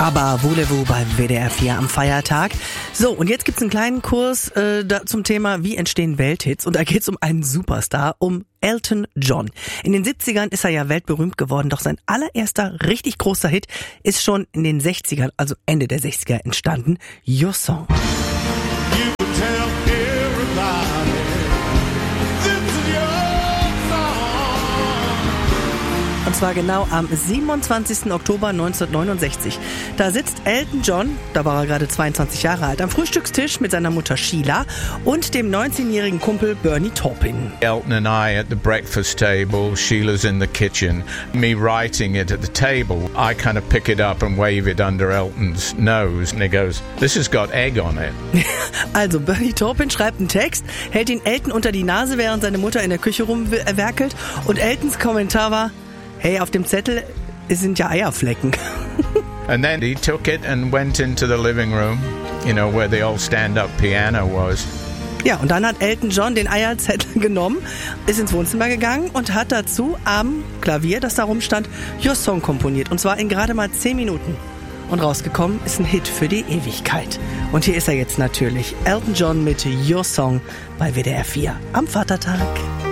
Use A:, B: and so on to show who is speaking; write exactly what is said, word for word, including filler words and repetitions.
A: Aber voulez-vous bei W D R vier am Feiertag. So, und jetzt gibt's einen kleinen Kurs äh, da zum Thema, wie entstehen Welthits. Und da geht's um einen Superstar, um Elton John. In den siebzigern ist er ja weltberühmt geworden, doch sein allererster richtig großer Hit ist schon in den sechzigern, also Ende der sechziger entstanden, Your Song. Und zwar genau am siebenundzwanzigsten Oktober neunzehnhundertneunundsechzig. Da sitzt Elton John, da war er gerade zweiundzwanzig Jahre alt, am Frühstückstisch mit seiner Mutter Sheila und dem neunzehnjährigen Kumpel Bernie Taupin.
B: Elton and I at the breakfast table, Sheila's in the kitchen, me writing it at the table. I kind of pick it up and wave it under Elton's nose and he goes, "This has got egg on it."
A: Also Bernie Taupin schreibt einen Text, hält ihn Elton unter die Nase, während seine Mutter in der Küche rumwerkelt und Eltons Kommentar war: Hey, auf dem Zettel sind ja Eierflecken.
B: And then he took it and went into the living room, you know, where the old stand-up piano was.
A: Ja, und dann hat Elton John den Eierzettel genommen, ist ins Wohnzimmer gegangen und hat dazu am Klavier, das da rumstand, Your Song komponiert. Und zwar in gerade mal zehn Minuten. Und rausgekommen ist ein Hit für die Ewigkeit. Und hier ist er jetzt natürlich, Elton John mit Your Song bei W D R vier am Vatertag.